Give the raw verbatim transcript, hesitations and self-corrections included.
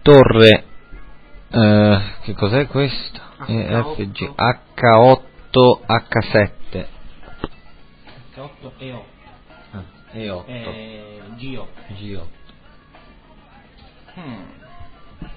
torre, eh, che cos'è questo? E F G H otto H sette H otto E otto ah, E otto eh, G otto G otto hmm.